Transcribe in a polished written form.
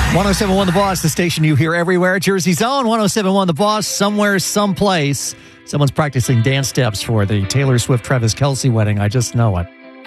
1071 The Boss, the station you hear everywhere. Jersey's own 1071 The Boss, somewhere, someplace. Someone's practicing dance steps for the Taylor Swift, Travis Kelce wedding. I just know it.